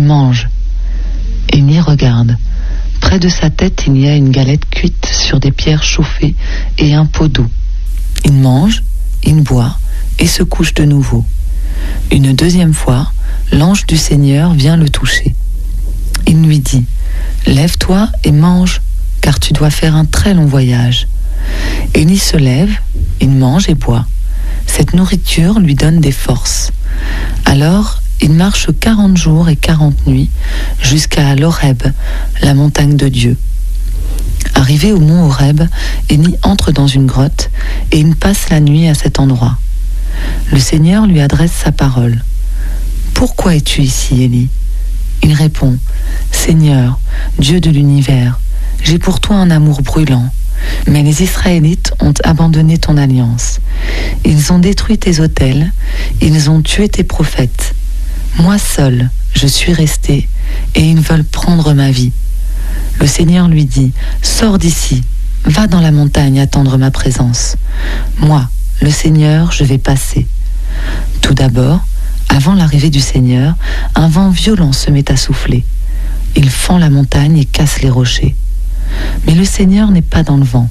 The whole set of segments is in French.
mange. Élie regarde. Près de sa tête, il y a une galette cuite sur des pierres chauffées et un pot d'eau. Il mange, il boit et se couche de nouveau. Une deuxième fois, l'ange du Seigneur vient le toucher. Il lui dit : lève-toi et mange, car tu dois faire un très long voyage. Élie se lève, il mange et boit. Cette nourriture lui donne des forces. Alors, il marche 40 jours et 40 nuits jusqu'à l'Horeb, la montagne de Dieu. Arrivé au mont Horeb, Élie entre dans une grotte et il passe la nuit à cet endroit. Le Seigneur lui adresse sa parole. « Pourquoi es-tu ici, Élie ?» Il répond : « Seigneur, Dieu de l'univers, j'ai pour toi un amour brûlant. Mais les Israélites ont abandonné ton alliance. Ils ont détruit tes autels, ils ont tué tes prophètes. Moi seul, je suis resté, et ils veulent prendre ma vie. » Le Seigneur lui dit : « Sors d'ici, va dans la montagne attendre ma présence. Moi, le Seigneur, je vais passer. » Tout d'abord, avant l'arrivée du Seigneur, un vent violent se met à souffler. Il fend la montagne et casse les rochers. Mais le Seigneur n'est pas dans le vent.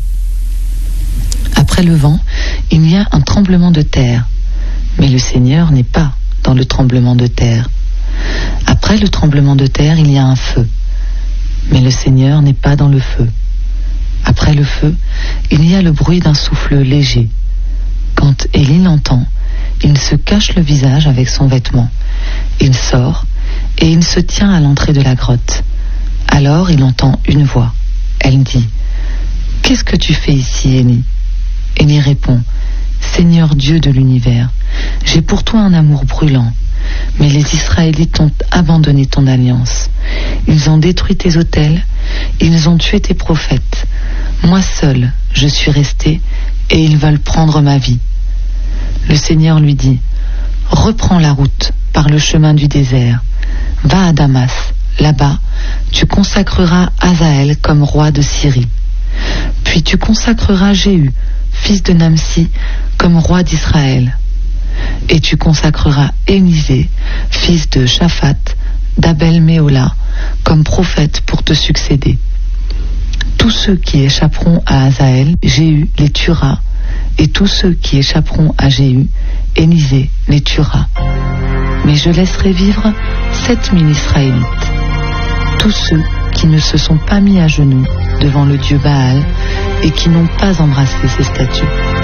Après le vent, il y a un tremblement de terre. Mais le Seigneur n'est pas dans le tremblement de terre. Après le tremblement de terre, il y a un feu. Mais le Seigneur n'est pas dans le feu. Après le feu, il y a le bruit d'un souffle léger. Quand Élie l'entend, il se cache le visage avec son vêtement. Il sort et il se tient à l'entrée de la grotte. Alors il entend une voix. Elle dit : « Qu'est-ce que tu fais ici, Élie ?» Élie répond : « Seigneur Dieu de l'univers, j'ai pour toi un amour brûlant, mais les Israélites ont abandonné ton alliance. Ils ont détruit tes autels, ils ont tué tes prophètes. Moi seul, je suis resté, et ils veulent prendre ma vie. » Le Seigneur lui dit : « Reprends la route par le chemin du désert. Va à Damas. Là-bas, tu consacreras Hazaël comme roi de Syrie. Puis tu consacreras Jéhu, fils de Namsi, comme roi d'Israël. Et tu consacreras Élisée, fils de Shaphat, d'Abel-Méhola, comme prophète pour te succéder. Tous ceux qui échapperont à Hazaël, Jéhu les tuera, et tous ceux qui échapperont à Jéhu, Élisée les tuera. Mais je laisserai vivre 7000 Israélites. Tous ceux qui ne se sont pas mis à genoux devant le dieu Baal et qui n'ont pas embrassé ses statues. »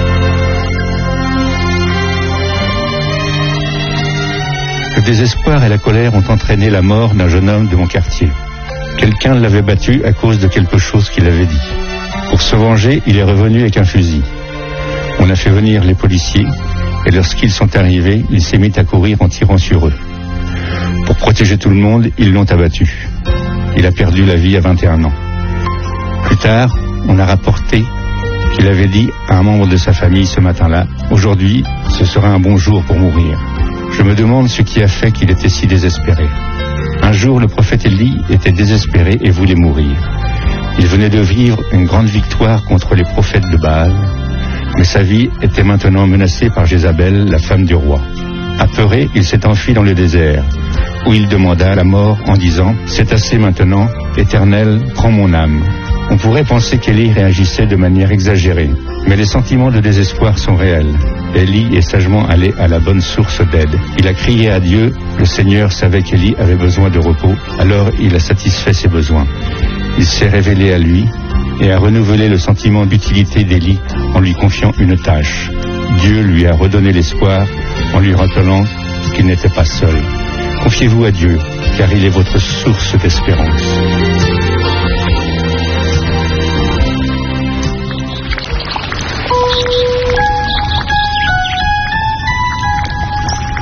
Le désespoir et la colère ont entraîné la mort d'un jeune homme de mon quartier. Quelqu'un l'avait battu à cause de quelque chose qu'il avait dit. Pour se venger, il est revenu avec un fusil. On a fait venir les policiers et lorsqu'ils sont arrivés, il s'est mis à courir en tirant sur eux. Pour protéger tout le monde, ils l'ont abattu. Il a perdu la vie à 21 ans. Plus tard, on a rapporté qu'il avait dit à un membre de sa famille ce matin-là : « Aujourd'hui, ce sera un bon jour pour mourir. » Je me demande ce qui a fait qu'il était si désespéré. Un jour, le prophète Élie était désespéré et voulait mourir. Il venait de vivre une grande victoire contre les prophètes de Baal, mais sa vie était maintenant menacée par Jézabel, la femme du roi. Apeuré, il s'est enfui dans le désert, où il demanda la mort en disant : « C'est assez maintenant, Éternel, prends mon âme. » On pourrait penser qu'Élie réagissait de manière exagérée, mais les sentiments de désespoir sont réels. Élie est sagement allé à la bonne source d'aide. Il a crié à Dieu, le Seigneur savait qu'Élie avait besoin de repos, alors il a satisfait ses besoins. Il s'est révélé à lui et a renouvelé le sentiment d'utilité d'Élie en lui confiant une tâche. Dieu lui a redonné l'espoir en lui rappelant qu'il n'était pas seul. Confiez-vous à Dieu, car il est votre source d'espérance.